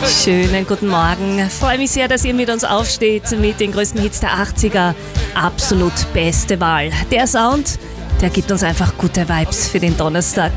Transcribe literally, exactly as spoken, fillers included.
Schönen guten Morgen. Freue mich sehr, dass ihr mit uns aufsteht mit den größten Hits der achtziger. Absolut beste Wahl. Der Sound, der gibt uns einfach gute Vibes für den Donnerstag.